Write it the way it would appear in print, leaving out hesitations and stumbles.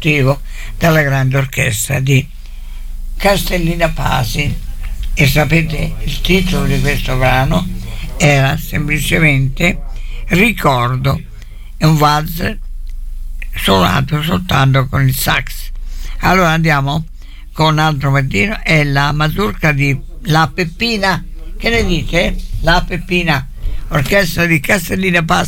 consecutivo dalla grande orchestra di Castellina Pasi. E sapete, il titolo di questo brano era semplicemente Ricordo, è un valzer suonato soltanto con il sax. Allora andiamo con un altro mattino, è la mazurka di La Peppina. Che ne dite? La Peppina, orchestra di Castellina Pasi.